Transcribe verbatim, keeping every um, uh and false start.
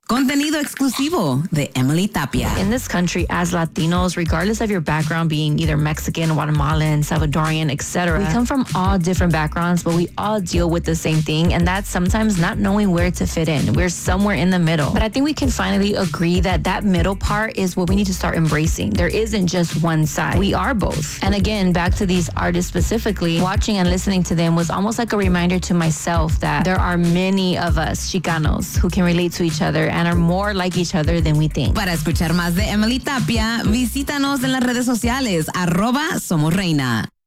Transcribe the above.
Contenido exclusivo de Emily Tapia. In this country, as Latinos, regardless of your background being either Mexican, Guatemalan, Salvadorian, et cetera, we come from all different backgrounds, but we all deal with the same thing, and that's sometimes not knowing where to fit in. We're somewhere in the middle. But I think we can finally agree that that middle part is what we need to start embracing. There isn't just one side. We are both. And again, back to these artists specifically, watching and listening to them was almost like a reminder to myself that there are many of us Chicanos who can relate to each other and are more like each other than we think. Para escuchar más de Emily Tapia, visítanos en las redes sociales, arroba Somos Reina.